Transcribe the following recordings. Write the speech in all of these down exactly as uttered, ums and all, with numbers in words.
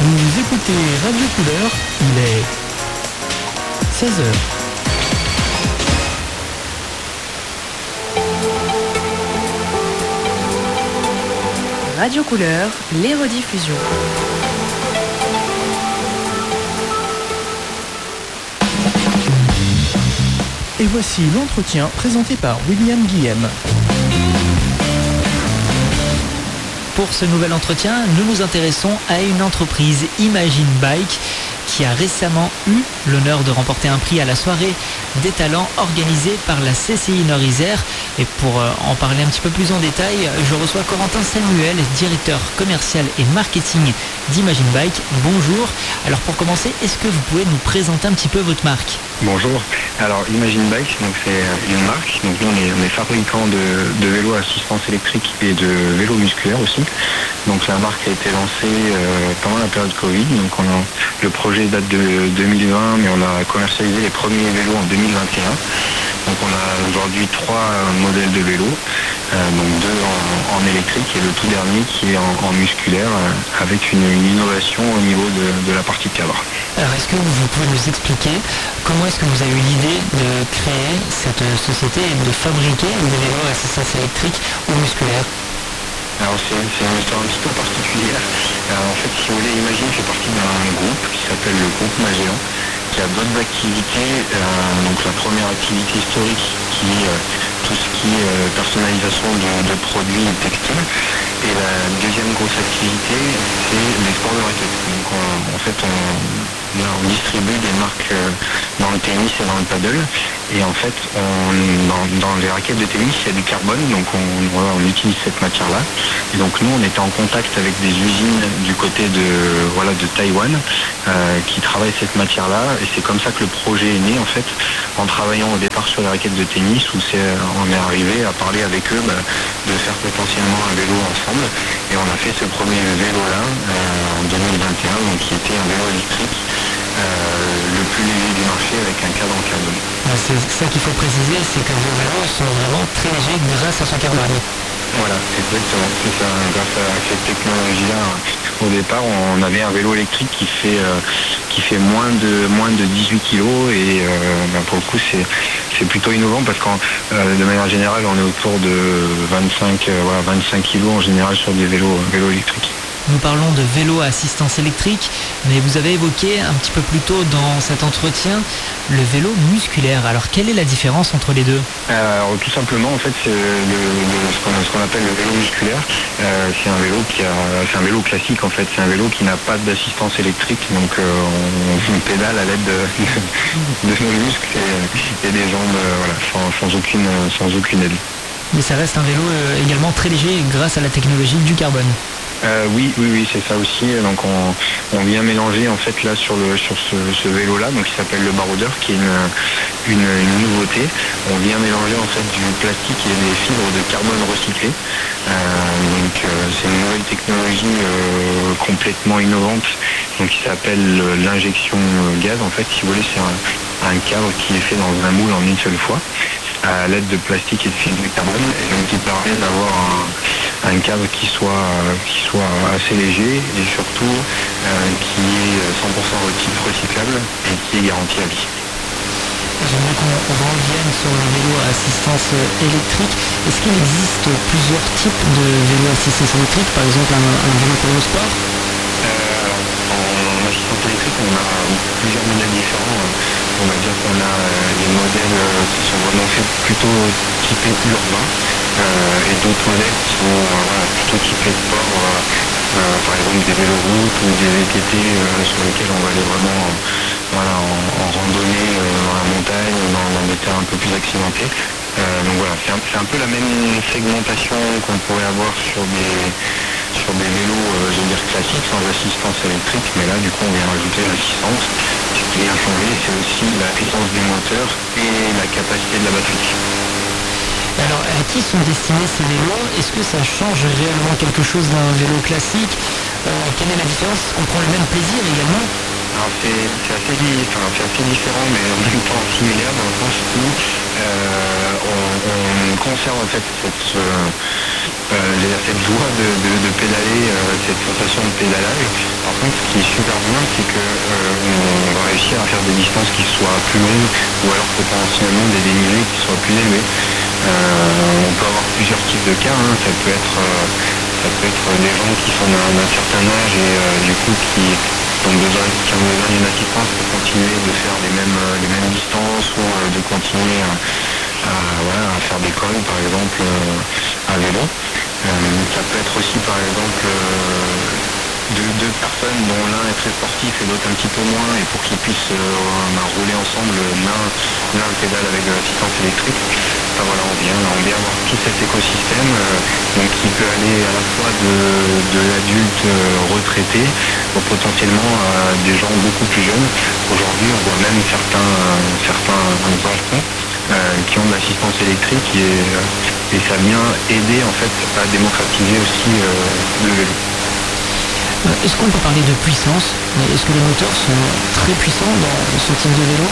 Vous écoutez Radio Couleur, il est seize heures. Radio Couleur, les rediffusions. Et voici l'entretien présenté par William Guillem. Pour ce nouvel entretien, nous nous intéressons à une entreprise Imagine Bike qui a récemment eu l'honneur de remporter un prix à la soirée des talents organisée par la C C I Nord-Isère. Et pour en parler un petit peu plus en détail, je reçois Corentin Samuel, directeur commercial et marketing d'Imagine Bike. Bonjour. Alors pour commencer, est-ce que vous pouvez nous présenter un petit peu votre marque ? Bonjour. Alors Imagine Bike, donc c'est une marque. Donc nous on est, on est fabricant de, de vélos à assistance électrique et de vélos musculaires aussi. Donc la marque a été lancée euh, pendant la période Covid. Donc on a, le projet date de deux mille vingt, mais on a commercialisé les premiers vélos en deux mille vingt et un. Donc on a aujourd'hui trois modèles de vélos, euh, donc deux en, en électrique et le tout dernier qui est en, en musculaire euh, avec une, une innovation au niveau de, de la partie cadre. Alors est-ce que vous pouvez nous expliquer comment est-ce que vous avez eu l'idée de créer cette société et de fabriquer des vélos à assistance électrique ou musculaire ? Alors c'est, c'est une histoire un petit peu particulière. Alors, en fait, si vous voulez, Imagine fait partie d'un groupe qui s'appelle le groupe Magellan, qui a d'autres activités. Euh, donc la première activité historique qui est euh, tout ce qui est euh, personnalisation de, de produits textiles. Et la deuxième grosse activité, c'est les sports de raquettes. Donc on, en fait, on, on distribue des marques euh, dans le tennis et dans le paddle. Et en fait, on, dans, dans les raquettes de tennis, il y a du carbone, donc on, voilà, on utilise cette matière-là. Et donc nous, on était en contact avec des usines du côté de, voilà, de Taïwan euh, qui travaillent cette matière-là. Et c'est comme ça que le projet est né, en fait, en travaillant au départ sur les raquettes de tennis, où c'est, on est arrivé à parler avec eux bah, de faire potentiellement un vélo ensemble. Et on a fait ce premier vélo-là euh, en deux mille vingt et un, donc qui était un vélo électrique. Euh, le plus léger du marché avec un cadre en carbone. C'est ça qu'il faut préciser, c'est que vos vélos sont vraiment très légers grâce à son carbone. Voilà, exactement, c'est ça. Grâce à cette technologie-là, au départ, on avait un vélo électrique qui fait euh, qui fait moins de moins de dix-huit kilos et euh, ben pour le coup, c'est c'est plutôt innovant parce qu'en euh, de manière générale, on est autour de vingt-cinq euh, voilà, vingt-cinq kilos en général sur des vélos vélos électriques. Nous parlons de vélo à assistance électrique, mais vous avez évoqué un petit peu plus tôt dans cet entretien le vélo musculaire. Alors quelle est la différence entre les deux ? Alors tout simplement en fait c'est le, le, ce, qu'on, ce qu'on appelle le vélo musculaire. Euh, c'est un vélo qui a, c'est un vélo classique en fait. C'est un vélo qui n'a pas d'assistance électrique, donc euh, on, on pédale à l'aide de, de, de nos muscles et, et des jambes, euh, voilà, sans, sans aucune sans aucune aide. Mais ça reste un vélo euh, également très léger grâce à la technologie du carbone. Euh, oui, oui, oui, c'est ça aussi. Donc on, on vient mélanger en fait là sur le sur ce, ce vélo-là, donc qui s'appelle le baroudeur, qui est une, une, une nouveauté. On vient mélanger en fait du plastique et des fibres de carbone recyclées. Euh, donc euh, c'est une nouvelle technologie euh, complètement innovante, donc qui s'appelle l'injection gaz. En fait, si vous voulez, c'est un, un cadre qui est fait dans un moule en une seule fois, à l'aide de plastique et de fibres de carbone, et donc qui permet d'avoir un un cadre qui soit, qui soit assez léger et surtout euh, qui est cent pour cent recyclable et qui est garanti à vie. J'aimerais qu'on revienne sur le vélo à assistance électrique. Est-ce qu'il existe plusieurs types de vélos à assistance électrique, par exemple un, un vélo pour le sport ? euh, En assistance électrique, on a plusieurs modèles différents. On va dire qu'on a des modèles qui sont vraiment faits plutôt typés urbains. Euh, et d'autres modèles qui sont euh, voilà, plutôt typés sport, euh, euh, par exemple des véloroutes ou des V T T euh, sur lesquels on va aller vraiment euh, voilà, en, en randonnée euh, dans la montagne, dans, dans des terrains un peu plus accidentés. Euh, donc voilà, c'est un, c'est un peu la même segmentation qu'on pourrait avoir sur des, sur des vélos, euh, je veux dire classiques, sans assistance électrique, mais là du coup on vient rajouter l'assistance. Ce qui vient changer, c'est aussi la puissance du moteur et la capacité de la batterie. Alors, à qui sont destinés ces vélos ? Est-ce que ça change réellement quelque chose d'un vélo classique ? euh, Quelle est la différence ? Est-ce qu'on prend le même plaisir également ? Alors c'est, c'est, assez, enfin, c'est assez différent mais en même temps similaire dans le sens où euh, on, on conserve en fait cette, euh, euh, cette joie de, de, de pédaler, euh, cette sensation de pédalage. Par contre, ce qui est super bien, c'est que euh, on va réussir à faire des distances qui soient plus longues ou alors potentiellement des dénivelés qui soient plus élevés. Euh, on peut avoir plusieurs types de cas, hein. Ça peut être euh, ça peut être des gens qui sont d'un, d'un certain âge et euh, du coup qui ont besoin, qui ont besoin d'une assistance pour continuer de faire les mêmes, les mêmes distances ou euh, de continuer à, à, voilà, à faire des cols par exemple euh, à vélo. Euh, ça peut être aussi par exemple euh, deux, deux personnes dont l'un est très sportif et l'autre un petit peu moins, et pour qu'ils puissent euh, bah, rouler ensemble, l'un, l'un pédale avec de l'assistance électrique. Enfin, voilà, on vient, on vient avoir tout cet écosystème euh, donc, qui peut aller à la fois de, de l'adulte euh, retraité ou potentiellement à des gens beaucoup plus jeunes. Aujourd'hui, on voit même certains, certains enfants euh, qui ont de l'assistance électrique et, euh, et ça vient aider en fait à démocratiser aussi euh, le vélo. Est-ce qu'on peut parler de puissance? Est-ce que les moteurs sont très puissants dans ce type de vélo?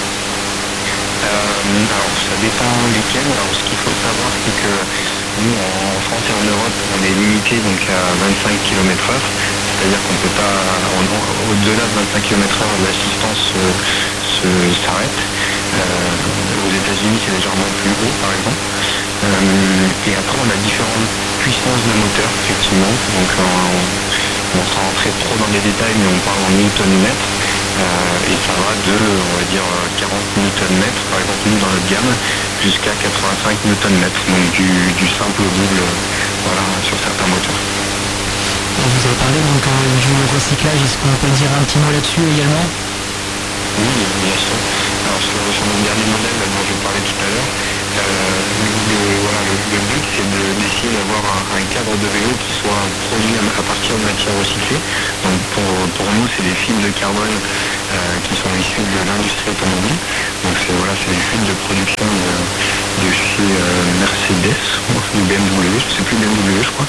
euh, Alors ça dépend lesquels. Alors ce qu'il faut savoir, c'est que nous en France et en Europe, on est limité donc à vingt-cinq kilomètres heure. C'est-à-dire qu'on peut pas, on, au-delà de vingt-cinq kilomètres heure, l'assistance euh, se, s'arrête. Euh, aux États-Unis, c'est légèrement plus haut, par exemple. Euh, et après, on a différentes puissances de moteur, effectivement. Donc on, on sera rentrer trop dans les détails, mais on parle en newton-mètre. Euh, et ça va de, on va dire, quarante newton-mètres, par exemple, nous, dans notre gamme, jusqu'à quatre-vingt-cinq newton-mètres. Donc du, du simple au double, voilà, sur certains moteurs. Vous avez parlé donc euh, du recyclage, est-ce qu'on peut dire un petit mot là-dessus également? Oui, bien sûr. Alors sur, sur mon dernier modèle dont je parlais tout à l'heure, euh, le, voilà, le, le but c'est de, d'essayer d'avoir un, un cadre de vélo qui soit produit à, à partir de matières recyclées. Donc pour, pour nous c'est des fibres de carbone euh, qui sont issues de l'industrie automobile. Donc c'est, voilà, c'est des fibres de production de, de chez euh, Mercedes ou B M W, je ne sais plus, B M W je crois.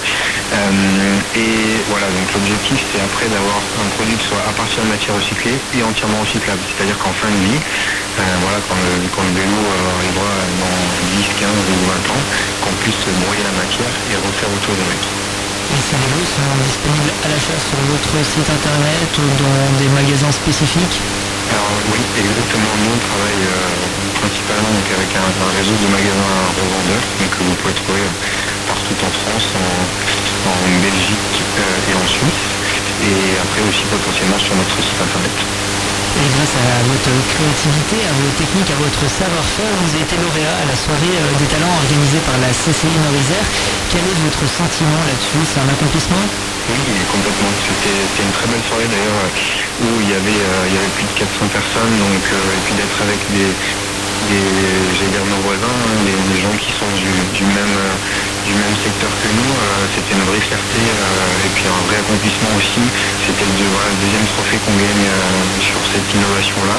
Euh, et voilà, donc l'objectif c'est après d'avoir un produit qui soit à partir de matières recyclées et entièrement recyclable. C'est-à-dire qu'en fin de vie, euh, voilà, quand le, quand le vélo euh, arrivera dans dix, quinze ou vingt ans, qu'on puisse broyer la matière et refaire autre chose avec. Et ces vélos sont disponibles à l'achat sur votre site internet ou dans des magasins spécifiques? Alors oui, exactement. Nous on travaille euh, principalement donc, avec un, un réseau de magasins revendeurs donc, que vous pouvez trouver partout en France, en, en Belgique euh, et en Suisse, et après aussi potentiellement sur notre site internet. Et grâce à votre créativité, à vos techniques, à votre savoir-faire, vous avez été lauréat à la soirée des talents organisée par la C C I Nord-Isère. Quel est votre sentiment là-dessus? C'est un accomplissement? Oui, complètement. C'était, c'était une très belle soirée d'ailleurs où il y avait, euh, il y avait plus de quatre cents personnes, donc, euh, et puis d'être avec des, des j'allais dire nos voisins, hein, des, des gens qui sont du, du même euh, du même secteur que nous, euh, c'était une vraie fierté euh, et puis un vrai accomplissement aussi. C'était le, voilà, le deuxième trophée qu'on gagne euh, sur cette innovation-là.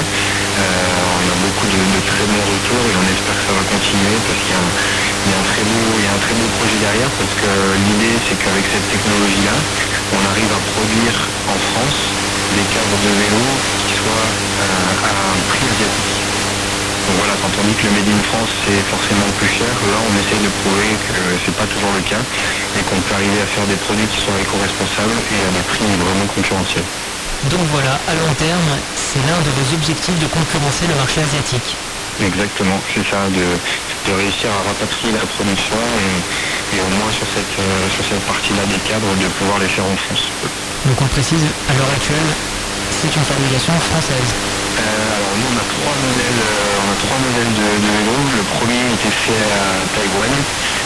Euh, on a beaucoup de, de très bons retours et on espère que ça va continuer parce qu'il y a un, il y a un très beau, il y a un très beau projet derrière, parce que l'idée c'est qu'avec cette technologie-là, on arrive à produire en France des cadres de vélo qui soient euh, à un prix asiatique. Donc voilà, quand on dit que le Made in France c'est forcément plus cher, là on essaye de prouver que c'est pas toujours le cas et qu'on peut arriver à faire des produits qui sont éco-responsables et à des prix vraiment concurrentiels. Donc voilà, à long terme, c'est l'un de vos objectifs de concurrencer le marché asiatique. Exactement, c'est ça, de, de réussir à rapatrier la production et, et au moins sur cette, euh, sur cette partie-là des cadres, de pouvoir les faire en France. Donc on précise, à l'heure actuelle, c'est une fabrication française. Euh, alors nous on a trois modèles, euh, on a trois modèles de, de vélo. Le premier était fait à Taïwan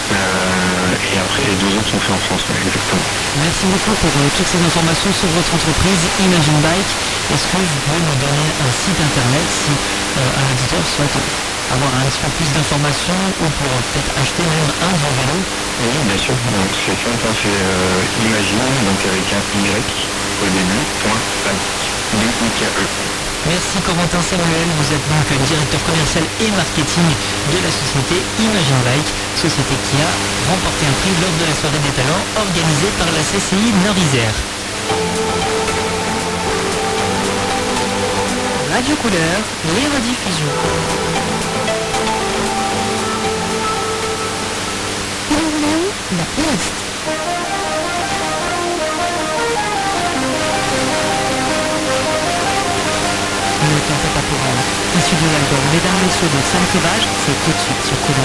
euh, et après les deux autres sont faits en France, ouais, exactement. Merci beaucoup pour euh, toutes ces informations sur votre entreprise Imagine Bike. Est-ce que vous pouvez nous donner un site internet si euh, un auditeur souhaite avoir un petit peu plus d'informations ou pour euh, peut-être acheter même un de vos vélos? Oui, bien sûr. Donc c'est simple, hein, c'est euh, Imagine, donc avec un Y au début, point, bike, B I K E. Merci Corentin Samuel, vous êtes donc directeur commercial et marketing de la société Imagine Bike, société qui a remporté un prix lors de la soirée des talents organisée par la C C I Nord-Isère. Radio Couleur, les rediffusions. Est. Le tempête à courant issu de l'album Mesdames, Messieurs de Sam Sauvage, c'est tout de suite sur Couleur.